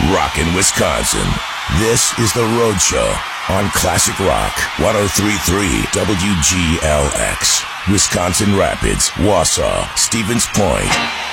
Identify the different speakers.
Speaker 1: rockin' Wisconsin. This is The Road Show on Classic Rock 103.3 WGLX. Wisconsin Rapids, Wausau, Stevens Point.